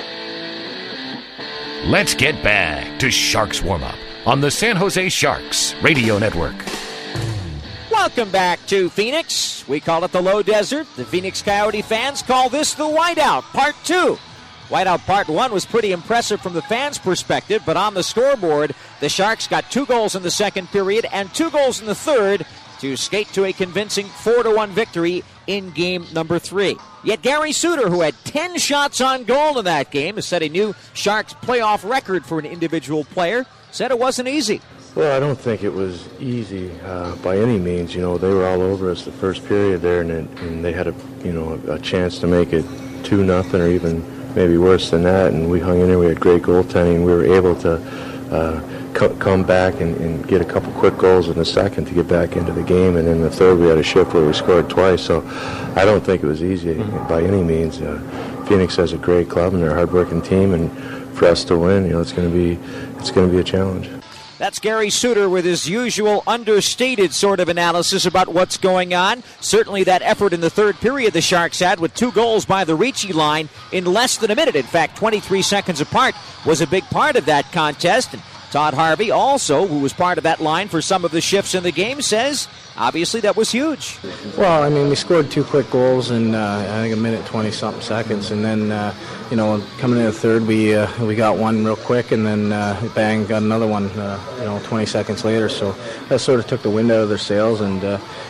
Let's get back to Sharks Warm-Up on the San Jose Sharks Radio Network. Welcome back to Phoenix. We call it the Low Desert. The Phoenix Coyote fans call this the Whiteout Part 2. Whiteout Part 1 was pretty impressive from the fans' perspective, but on the scoreboard, the Sharks got 2 goals in the second period and 2 goals in the third to skate to a convincing 4-1 victory in game number 3. Yet Gary Suter, who had 10 shots on goal in that game, has set a new Sharks playoff record for an individual player, said it wasn't easy. Well, I don't think it was easy by any means. They were all over us the first period there, and they had a chance to make it 2-0 or even maybe worse than that, and we hung in there. We had great goaltending. We were able to come back and get a couple quick goals in the second to get back into the game, and in the third we had a shift where we scored twice. So I don't think it was easy by any means. Phoenix has a great club and they're a hard-working team, and for us to win, it's going to be a challenge. That's Gary Suter with his usual understated sort of analysis about what's going on. Certainly that effort in the third period the Sharks had with 2 goals by the Ricci line in less than a minute. In fact, 23 seconds apart was a big part of that contest. And Todd Harvey also, who was part of that line for some of the shifts in the game, says obviously that was huge. Well, I mean, we scored 2 quick goals in, I think, a minute, 20-something seconds. And then, coming into the third, we got one real quick, and then bang, got another one, 20 seconds later. So that sort of took the wind out of their sails. And,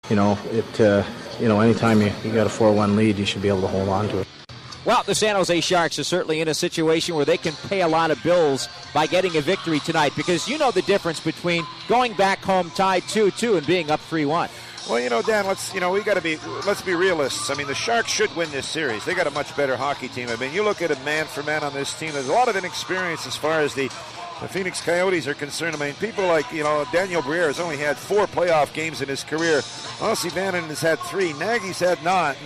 anytime you got a 4-1 lead, you should be able to hold on to it. Well, the San Jose Sharks are certainly in a situation where they can pay a lot of bills by getting a victory tonight, because you know the difference between going back home tied 2-2 and being up 3-1. Well, Dan, let's be realists. I mean, the Sharks should win this series. They got a much better hockey team. I mean, you look at it man for man on this team. There's a lot of inexperience as far as the Phoenix Coyotes are concerned. I mean, people like, Daniel Briere has only had 4 playoff games in his career. Ossi Vannanen has had 3. Nagy's had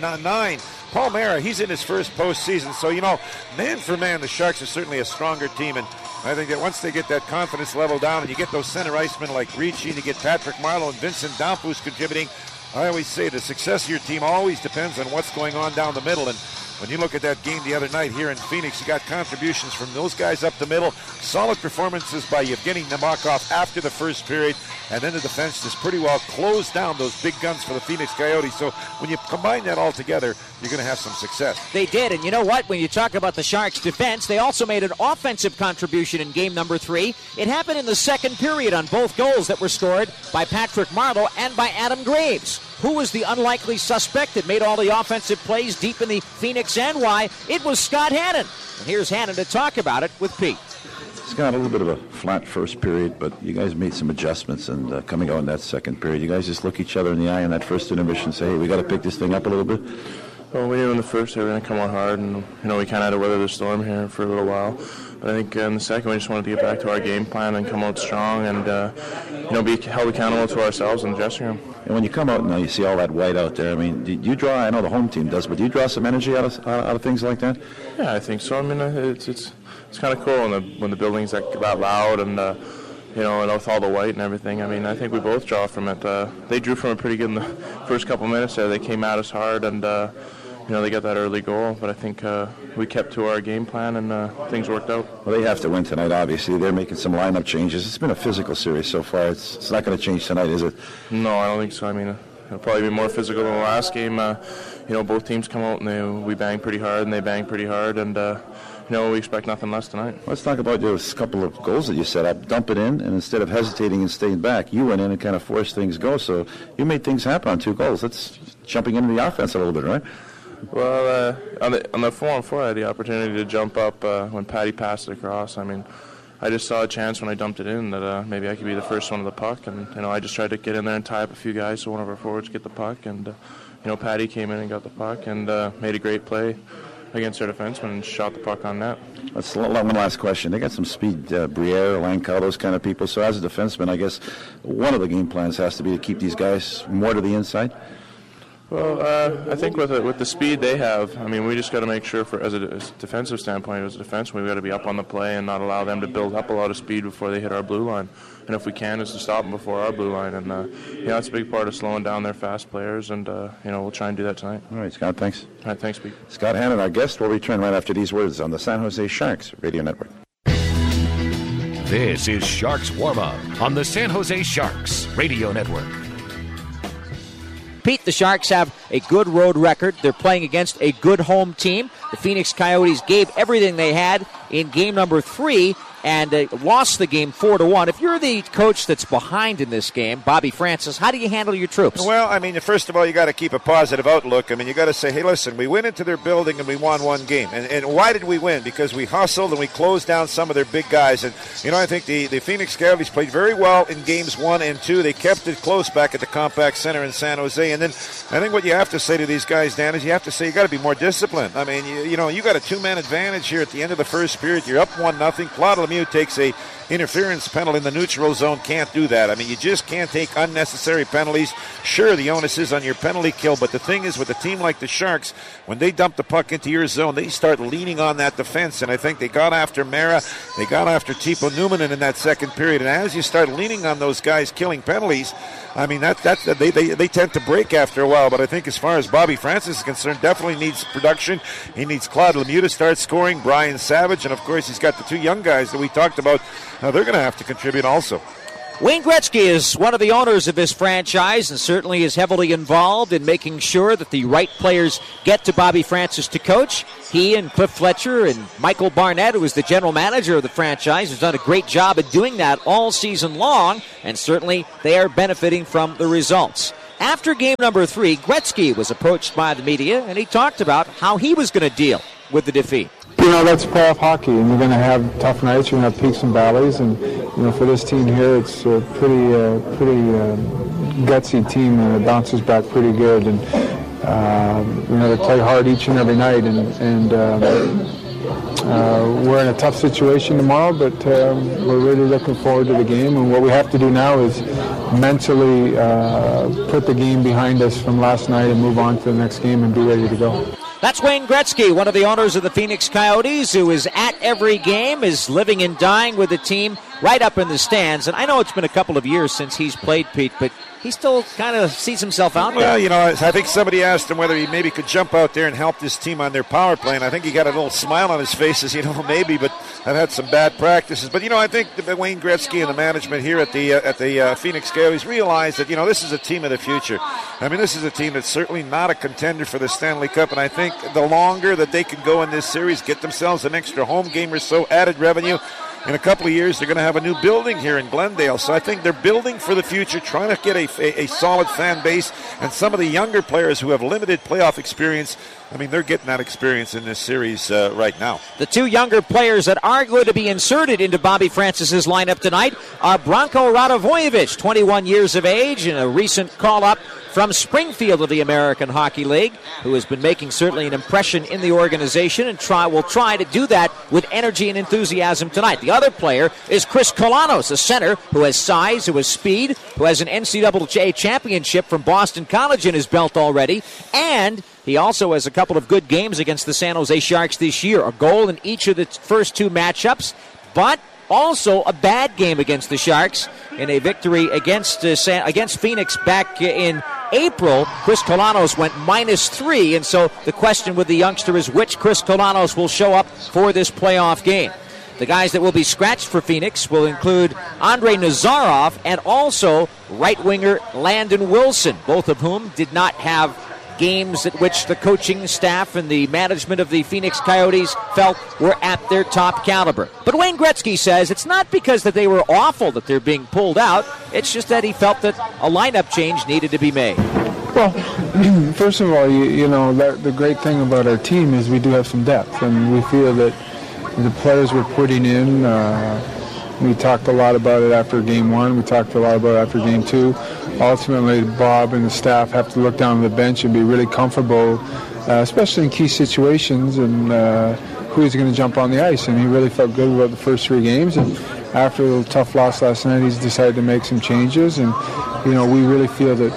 9. Paul Mara, he's in his first postseason. So, man for man, the Sharks are certainly a stronger team. And I think that once they get that confidence level down and you get those center icemen like Ricci, and you get Patrick Marleau and Vincent Damphousse contributing, I always say the success of your team always depends on what's going on down the middle. And when you look at that game the other night here in Phoenix, you got contributions from those guys up the middle. Solid performances by Evgeny Nabokov after the first period. And then the defense just pretty well closed down those big guns for the Phoenix Coyotes. So when you combine that all together, you're going to have some success. They did. And you know what? When you talk about the Sharks' defense, they also made an offensive contribution in game number 3. It happened in the second period on both goals that were scored by Patrick Marleau and by Adam Graves. Who was the unlikely suspect that made all the offensive plays deep in the Phoenix end? Why, it was Scott Hannon. And here's Hannon to talk about it with Pete. Scott, a little bit of a flat first period, but you guys made some adjustments, and coming out in that second period, you guys just look each other in the eye in that first intermission and say, hey, we got to pick this thing up a little bit? Well, we knew in the first they were going to come on hard, and we kind of had to weather the storm here for a little while. But I think in the second, we just wanted to get back to our game plan and come out strong and be held accountable to ourselves in the dressing room. And when you come out and you see all that white out there, I mean, do you draw? I know the home team does, but do you draw some energy out of things like that? Yeah, I think so. I mean, it's kind of cool when the building's that loud and and with all the white and everything. I mean, I think we both draw from it. They drew from it pretty good in the first couple minutes there. They came at us hard and. They got that early goal, but I think we kept to our game plan and things worked out. Well, they have to win tonight, obviously. They're making some lineup changes. It's been a physical series so far. It's not going to change tonight, is it? No, I don't think so. I mean, it'll probably be more physical than the last game. Both teams come out and we bang pretty hard, and they bang pretty hard, and we expect nothing less tonight. Let's talk about those couple of goals that you set up. Dump it in, and instead of hesitating and staying back, you went in and kind of forced things go. So you made things happen on 2 goals. That's jumping into the offense a little bit, right? Well, on the 4-on-4, I had the opportunity to jump up when Patty passed it across. I mean, I just saw a chance when I dumped it in that maybe I could be the first one to the puck, and I just tried to get in there and tie up a few guys so one of our forwards get the puck, and Patty came in and got the puck and made a great play against our defenseman and shot the puck on net. That's one last question. They got some speed, Briere, Langkow, those kind of people. So as a defenseman, I guess one of the game plans has to be to keep these guys more to the inside. Well, I think with the speed they have, I mean, we just got to make sure, as a defensive standpoint, as a defenseman, we've got to be up on the play and not allow them to build up a lot of speed before they hit our blue line. And if we can, is to stop them before our blue line. And, that's a big part of slowing down their fast players. And, we'll try and do that tonight. All right, Scott, thanks. All right, thanks, Pete. Scott Hannon, our guest, will return right after these words on the San Jose Sharks Radio Network. This is Sharks Warm-Up on the San Jose Sharks Radio Network. Pete, the Sharks have a good road record. They're playing against a good home team. The Phoenix Coyotes gave everything they had in game number 3 and lost the game 4-1. If you're the coach that's behind in this game, Bobby Francis, how do you handle your troops? Well, I mean, first of all, you got to keep a positive outlook. I mean, you got to say, hey, listen, we went into their building and we won one game. And why did we win? Because we hustled and we closed down some of their big guys. And, I think the Phoenix Coyotes played very well in games 1 and 2. They kept it close back at the Compaq Center in San Jose. And then I think what you have to say to these guys, Dan, is you have to say you got to be more disciplined. I mean, you got a 2-man advantage here at the end of the first period. You're up 1-0. Claude Lemieux takes a interference penalty in the neutral zone can't do that. I mean, you just can't take unnecessary penalties. Sure, the onus is on your penalty kill, but the thing is with a team like the Sharks, when they dump the puck into your zone, they start leaning on that defense, and I think they got after Mara, they got after Teppo Numminen in that second period, and as you start leaning on those guys killing penalties, I mean, they tend to break after a while, but I think as far as Bobby Francis is concerned, definitely needs production. He needs Claude Lemieux to start scoring, Brian Savage, and of course he's got the two young guys that we talked about. They're going to have to contribute also. Wayne Gretzky is one of the owners of his franchise and certainly is heavily involved in making sure that the right players get to Bobby Francis to coach. He and Cliff Fletcher and Michael Barnett, who is the general manager of the franchise, has done a great job at doing that all season long, and certainly they are benefiting from the results. After game number 3, Gretzky was approached by the media, and he talked about how he was going to deal with the defeat. You know, that's playoff hockey, and you're going to have tough nights, you're going to have peaks and valleys, and, you know, for this team here, it's a pretty gutsy team, and it bounces back pretty good, and, you know, they play hard each and every night, and we're in a tough situation tomorrow, but we're really looking forward to the game, and what we have to do now is mentally put the game behind us from last night and move on to the next game and be ready to go. That's Wayne Gretzky, one of the owners of the Phoenix Coyotes, who is at every game, is living and dying with the team right up in the stands. And I know it's been a couple of years since he's played, Pete, but he still kind of sees himself out there. Well, you know, I think somebody asked him whether he maybe could jump out there and help this team on their power play, and I think he got a little smile on his face as, you know, maybe, but I've had some bad practices. But, you know, I think Wayne Gretzky and the management here at the Phoenix Coyotes realize that, you know, this is a team of the future. I mean, this is a team that's certainly not a contender for the Stanley Cup, and I think the longer that they can go in this series, get themselves an extra home game or so, added revenue, in a couple of years, they're going to have a new building here in Glendale. So I think they're building for the future, trying to get a solid fan base. And some of the younger players who have limited playoff experience, I mean, they're getting that experience in this series right now. The two younger players that are going to be inserted into Bobby Francis's lineup tonight are Branko Radovojevic, 21 years of age, and a recent call-up from Springfield of the American Hockey League, who has been making certainly an impression in the organization and will try to do that with energy and enthusiasm tonight. The other player is Chris Kolanos, a center who has size, who has speed, who has an NCAA championship from Boston College in his belt already, and he also has a couple of good games against the San Jose Sharks this year, a goal in each of the first two matchups, but also a bad game against the Sharks in a victory against Phoenix back in April. Chris Kolanos went -3, and so the question with the youngster is which Chris Kolanos will show up for this playoff game. The guys that will be scratched for Phoenix will include Andrei Nazarov and also right winger Landon Wilson, both of whom did not have games at which the coaching staff and the management of the Phoenix Coyotes felt were at their top caliber. But Wayne Gretzky says it's not because that they were awful that they're being pulled out. It's just that he felt that a lineup change needed to be made. Well, first of all, you know, the great thing about our team is we do have some depth, and we feel that the players we're putting in, we talked a lot about it after Game 1. We talked a lot about it after Game 2. Ultimately, Bob and the staff have to look down the bench and be really comfortable, especially in key situations, and who's going to jump on the ice. And he really felt good about the first 3 games. And after a little tough loss last night, he's decided to make some changes. And, you know, we really feel that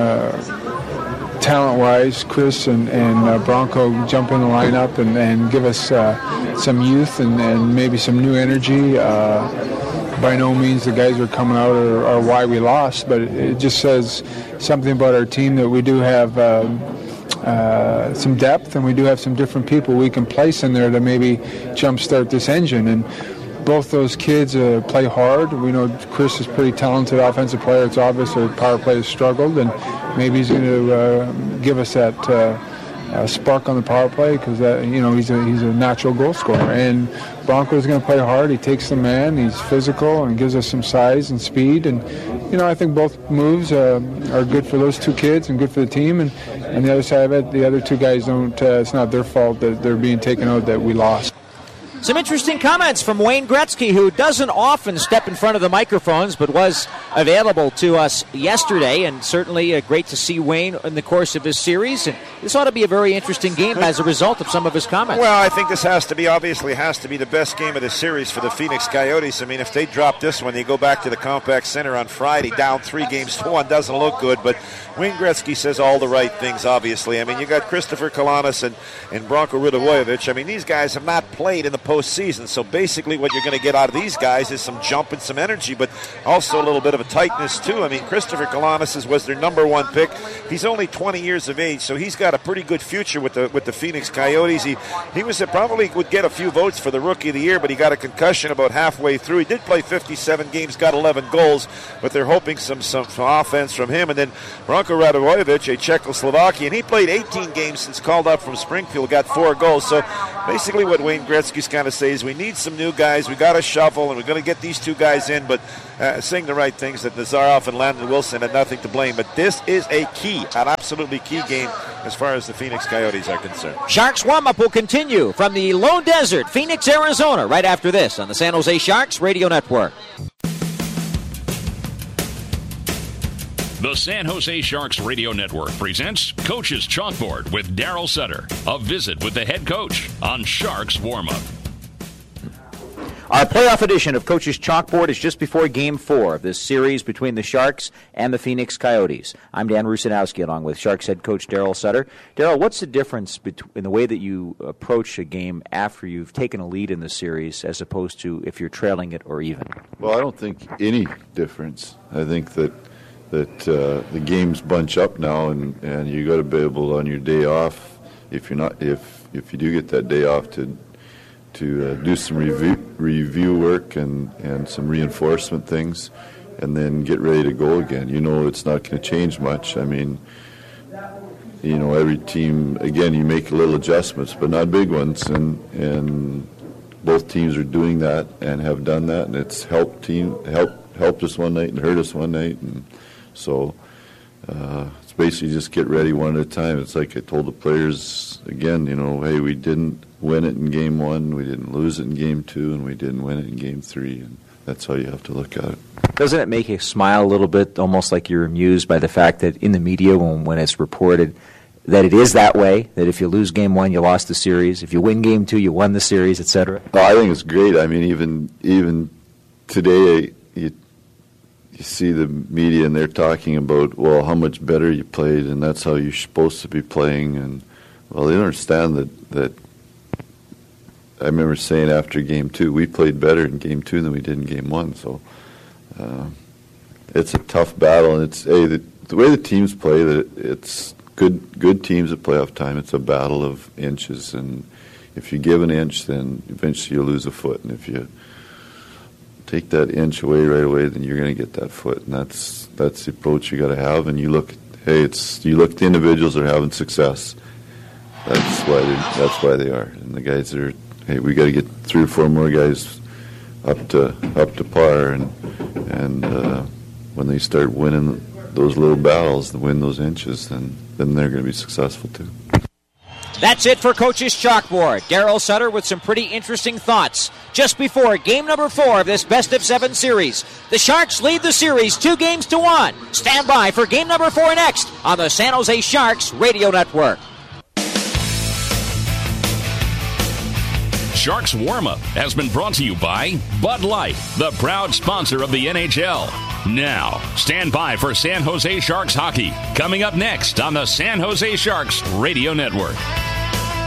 talent-wise, Chris and Branko jump in the lineup and give us some youth and maybe some new energy. By no means the guys who are coming out are why we lost, but it just says something about our team that we do have some depth, and we do have some different people we can place in there to maybe jumpstart this engine. And both those kids play hard. We know Chris is a pretty talented offensive player. It's obvious our power play has struggled, and maybe he's going to give us that spark on the power play, because you know, he's a natural goal scorer. And Branko is going to play hard. He takes the man. He's physical and gives us some size and speed. And you know, I think both moves are good for those two kids and good for the team. And the other side of it, the other two guys don't. It's not their fault that they're being taken out, that we lost. Some interesting comments from Wayne Gretzky, who doesn't often step in front of the microphones, but was available to us yesterday, and certainly great to see Wayne in the course of his series. And this ought to be a very interesting game as a result of some of his comments. Well, I think this has to be the best game of the series for the Phoenix Coyotes. I mean, if they drop this one, they go back to the Compaq Center on Friday, down 3-1. Doesn't look good, but Wayne Gretzky says all the right things, obviously. I mean, you got Christopher Kalanis and Branko Radojevic. I mean, these guys have not played in the postseason, so basically what you're going to get out of these guys is some jump and some energy, but also a little bit of a tightness, too. I mean, Christopher Kalanis was their number one pick. He's only 20 years of age, so he's got a pretty good future with the Phoenix Coyotes. He was probably would get a few votes for the Rookie of the Year, but he got a concussion about halfway through. He did play 57 games, got 11 goals, but they're hoping some offense from him. And then Branko Radojevic, a Czechoslovakian, he played 18 games since called up from Springfield, got 4 goals. So basically what Wayne Gretzky's kind of saying is we need some new guys, we got to shuffle, and we're going to get these 2 guys in, but saying the right things, that Nazarov and Landon Wilson had nothing to blame. But this is an absolutely key game as far as the Phoenix Coyotes are concerned. Sharks warm-up will continue from the Low Desert, Phoenix, Arizona, right after this on the San Jose Sharks Radio Network. The San Jose Sharks Radio Network presents Coach's Chalkboard with Daryl Sutter. A visit with the head coach on Sharks Warm-Up. Our playoff edition of Coach's Chalkboard is just before Game 4 of this series between the Sharks and the Phoenix Coyotes. I'm Dan Rusanowski along with Sharks head coach Daryl Sutter. Daryl, what's the difference in the way that you approach a game after you've taken a lead in the series as opposed to if you're trailing it or even? Well, I don't think any difference. I think that the games bunch up now, and you got to be able on your day off, if you do get that day off, to do some review work and some reinforcement things, and then get ready to go again. You know, it's not going to change much. I mean, you know, every team, again, you make little adjustments, but not big ones, and both teams are doing that and have done that, and it's helped us one night and hurt us one night, and so it's basically just get ready one at a time. It's like I told the players again, you know, hey, we didn't win it in Game 1, we didn't lose it in Game 2, and we didn't win it in Game 3, and that's how you have to look at it. Doesn't it make you smile a little bit, almost like you're amused by the fact that in the media when it's reported that it is that way, that if you lose Game 1, you lost the series, if you win Game 2, you won the series, etc.? Oh, I think it's great. I mean, even today, you see the media and they're talking about, well, how much better you played, and that's how you're supposed to be playing. And, well, they don't understand that I remember saying after Game 2, we played better in Game 2 than we did in Game 1. So it's a tough battle, and it's the way the teams play, that it's good teams at playoff time. It's a battle of inches, and if you give an inch, then eventually you'll lose a foot, and if you take that inch away right away, then you're going to get that foot, and that's the approach you got to have. And you look, you look at the individuals that are having success. That's why they are, and the guys that are, hey, we got to get 3 or 4 more guys up to par, and when they start winning those little battles, to win those inches, then they're going to be successful too. That's it for Coach's Chalkboard. Daryl Sutter with some pretty interesting thoughts just before Game number 4 of this best-of-7 series. The Sharks lead the series 2-1. Stand by for Game number 4 next on the San Jose Sharks Radio Network. Sharks Warm-Up has been brought to you by Bud Light, the proud sponsor of the NHL. Now, stand by for San Jose Sharks hockey, coming up next on the San Jose Sharks Radio Network.